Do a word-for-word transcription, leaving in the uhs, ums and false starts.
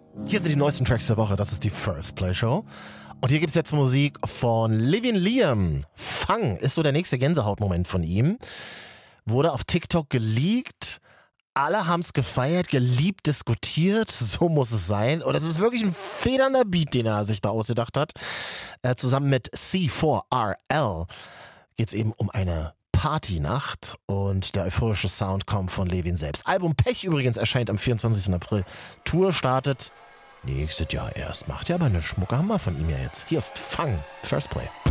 Hier sind die neuesten Tracks der Woche. Das ist die First Play Show. Und hier gibt es jetzt Musik von Livin Liam. Fang ist so der nächste Gänsehautmoment von ihm. Wurde auf TikTok geleakt. Alle haben es gefeiert, geliebt, diskutiert. So muss es sein. Und es ist wirklich ein federnder Beat, den er sich da ausgedacht hat. Äh, zusammen mit C vier R L geht es eben um eine Partynacht. Und der euphorische Sound kommt von Levin selbst. Album Pech übrigens erscheint am vierundzwanzigsten April. Tour startet nächstes Jahr erst. Macht ja aber eine schmucke Hammer von ihm ja jetzt. Hier ist Fang, First Play.